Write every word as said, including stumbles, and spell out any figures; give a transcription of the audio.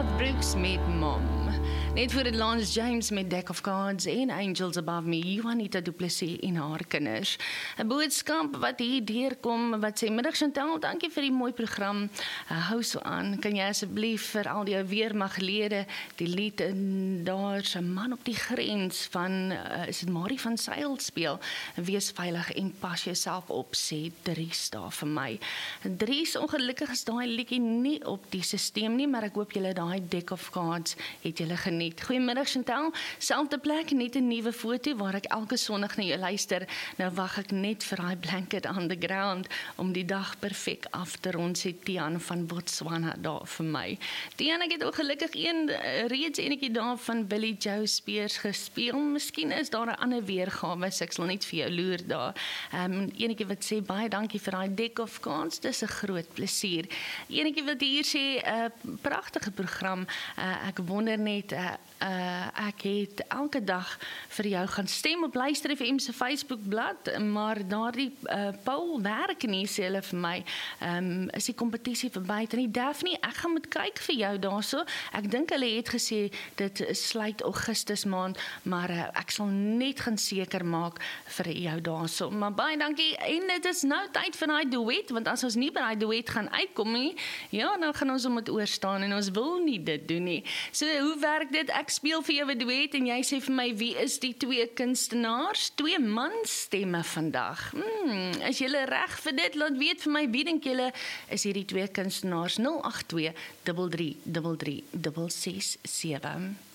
Garth Brooks met Mom. Net voor het Lance James met Deck of Cards en Angels Above Me, Juanita Du Plessis en haar kinders. 'n Boodskap wat hier deurkom, wat sê, middag Chantal, dankie vir die mooi program. Uh, hou so aan, kan jy asseblief vir al die weermaglede die lied in daar's 'n man op die grens van, uh, is dit Marie van Sail speel, wees veilig en pas jouself op, sê Dries daar vir my. Dries, ongelukkig is daai liedjie nie op die stelsel nie, maar ek hoop julle daai Deck of Cards het julle geniet. Goeiemiddag Chantal, selfde plek, net 'n nuwe foto waar ek elke Sondag na jou luister. Nou wag ek net vir daai blanket on the ground om die dag perfek af te rond, sê Tian van Botswana daar vir my. Tian, ek het ook gelukkig een reeds enetjie daar van Billy Joe Spears gespeel. Miskien is daar 'n ander weergawe, so ek sal net vir jou loer daar. Um, enetjie wat sê baie dankie vir daai Deck of Cards, dis 'n groot plesier. Enetjie wat hier sê 'n uh, pragtige program. Uh, ek wonder net uh, uh, ek het elke dag vir jou gaan stem op Luister F M se Facebookblad, maar daardie uh, poll werk nie, sê hulle vir my. Um, is die kompetisie verby? En die Daphne, ek gaan moet kyk vir jou daarso. Ek dink hulle het gesê dit sluit Augustus maand, maar uh, ek sal net gaan seker maak vir jou daarso. Maar baie dankie, en dit is nou tyd vir daai duet, want as ons nie by daai duet gaan uitkom nie, ja, dan gaan ons om het oorstaan en ons wil nie dit doen nie. So, hoe werk dit? Ek speel vir jou 'n duet en jy sê vir my, wie is die twee kunstenaars? Twee manstemme vandag. Hmm, is julle reg vir dit? Laat weet vir my, wie dink julle is hierdie twee kunstenaars? nul agt twee drie drie drie drie ses ses ses sewe.